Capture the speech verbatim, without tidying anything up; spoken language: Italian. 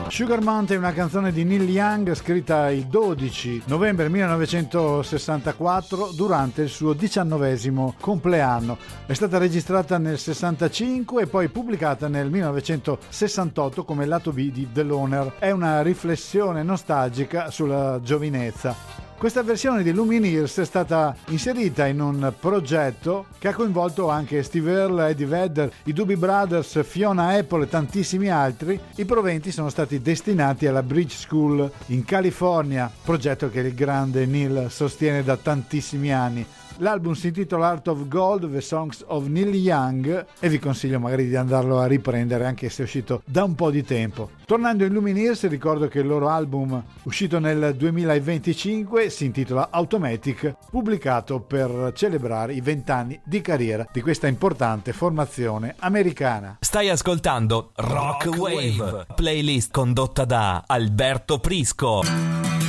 Sugar Mountain è una canzone di Neil Young scritta il dodici novembre millenovecentosessantaquattro durante il suo diciannovesimo compleanno. È stata registrata nel sessantacinque e poi pubblicata nel millenovecentosessantotto come lato B di The Loner. È una riflessione nostalgica sulla giovinezza. Questa versione di Lumineers è stata inserita in un progetto che ha coinvolto anche Steve Earle, Eddie Vedder, i Doobie Brothers, Fiona Apple e tantissimi altri. I proventi sono stati destinati alla Bridge School in California, progetto che il grande Neil sostiene da tantissimi anni. L'album si intitola Heart of Gold, The Songs of Neil Young, e vi consiglio magari di andarlo a riprendere anche se è uscito da un po' di tempo. Tornando in Lumineers, ricordo che il loro album uscito nel duemilaventicinque si intitola Automatic, pubblicato per celebrare i vent'anni di carriera di questa importante formazione americana. Stai ascoltando Rock, Rock Wave, Wave, playlist condotta da Alberto Prisco.